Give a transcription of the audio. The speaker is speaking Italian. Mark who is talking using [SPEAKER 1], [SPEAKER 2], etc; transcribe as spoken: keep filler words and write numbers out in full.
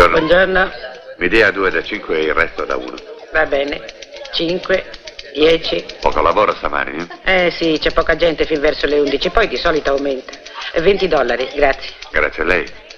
[SPEAKER 1] Buongiorno.
[SPEAKER 2] Buongiorno.
[SPEAKER 1] Mi dia due da cinque e il resto da uno.
[SPEAKER 2] Va bene. cinque, dieci.
[SPEAKER 1] Poco lavoro stamani, eh?
[SPEAKER 2] Eh sì, c'è poca gente fin verso le undici, poi di solito aumenta. venti dollari, grazie.
[SPEAKER 1] Grazie a lei.